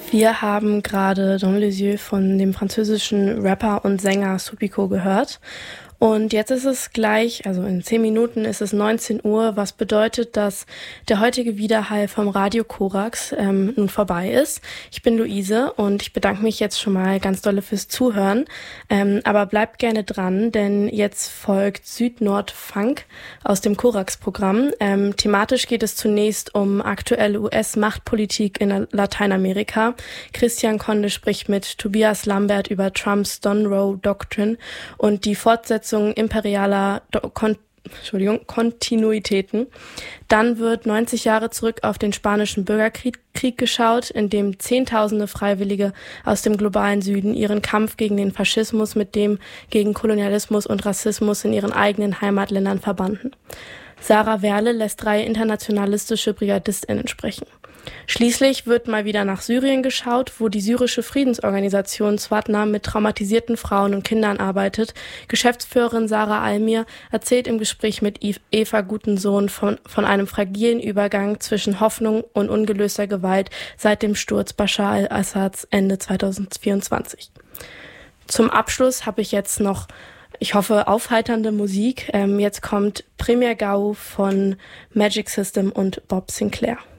Wir haben gerade Don Lisieux von dem französischen Rapper und Sänger Supico gehört. Und jetzt ist es gleich, also in 10 Minuten ist es 19 Uhr, was bedeutet, dass der heutige Widerhall vom Radio Korax nun vorbei ist. Ich bin Luise und ich bedanke mich jetzt schon mal ganz dolle fürs Zuhören. Aber bleibt gerne dran, denn jetzt folgt Süd-Nord-Funk aus dem Korax-Programm. Thematisch geht es zunächst um aktuelle US-Machtpolitik in Lateinamerika. Christian Conde spricht mit Tobias Lambert über Trumps Don Roe Doctrine und die Fortsetzung imperialer Kontinuitäten. Dann wird 90 Jahre zurück auf den spanischen Bürgerkrieg geschaut, in dem Zehntausende Freiwillige aus dem globalen Süden ihren Kampf gegen den Faschismus mit dem gegen Kolonialismus und Rassismus in ihren eigenen Heimatländern verbanden. Sarah Werle lässt 3 internationalistische BrigadistInnen sprechen. Schließlich wird mal wieder nach Syrien geschaut, wo die syrische Friedensorganisation Swatna mit traumatisierten Frauen und Kindern arbeitet. Geschäftsführerin Sarah Almir erzählt im Gespräch mit Eva Gutensohn von einem fragilen Übergang zwischen Hoffnung und ungelöster Gewalt seit dem Sturz Bashar al-Assads Ende 2024. Zum Abschluss habe ich jetzt noch, ich hoffe, aufheiternde Musik. Jetzt kommt Premier Gau von Magic System und Bob Sinclair.